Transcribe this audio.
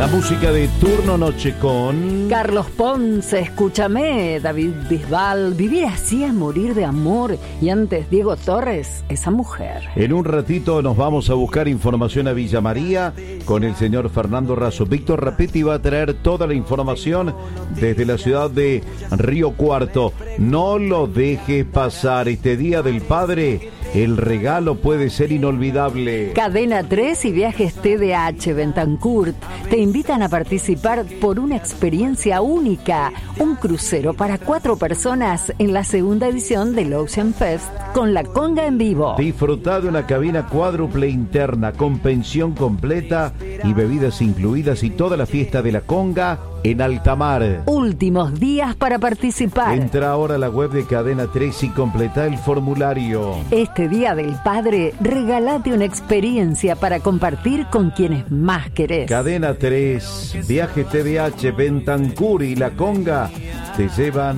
La música de Turno Noche con Carlos Ponce, escúchame, David Bisbal, vivir así es morir de amor. Y antes Diego Torres, esa mujer. En un ratito nos vamos a buscar información a Villa María con el señor Fernando Razo. Víctor Rapetti va a traer toda la información desde la ciudad de Río Cuarto. No lo dejes pasar, este Día del Padre, el regalo puede ser inolvidable. Cadena 3 y Viajes TDH Bentancurt te invitan a participar por una experiencia única, un crucero para 4 personas en la segunda edición del Ocean Fest con la conga en vivo. Disfrutá de una cabina cuádruple interna con pensión completa y bebidas incluidas y toda la fiesta de la conga en alta mar. Últimos días para participar. Entra ahora a la web de Cadena 3 y completá el formulario. Este Día del Padre, regalate una experiencia para compartir con quienes más querés. Cadena 3, Viajes TDH, Bentancur y La Conga te llevan